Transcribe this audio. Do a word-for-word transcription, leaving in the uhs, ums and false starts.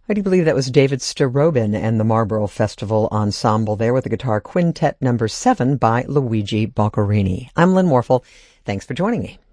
I do believe that was David Starobin and the Marlborough Festival Ensemble there with the guitar quintet number seven by Luigi Boccherini. I'm Lynn Warfel. Thanks for joining me.